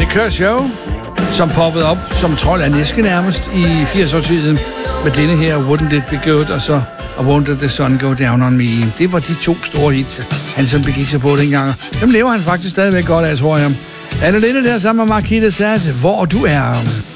Liquor Show, som poppede op som trold af næske nærmest i 80'er-tiden med denne her Wouldn't It Be Good, og så I Won't The Sun Go Down On Me. Det var de 2 store hits, han som begik sig på dengang. Dem lever han faktisk stadigvæk godt af, tror jeg. Anne Linde der sammen med Marquis de Sade, Hvor du er.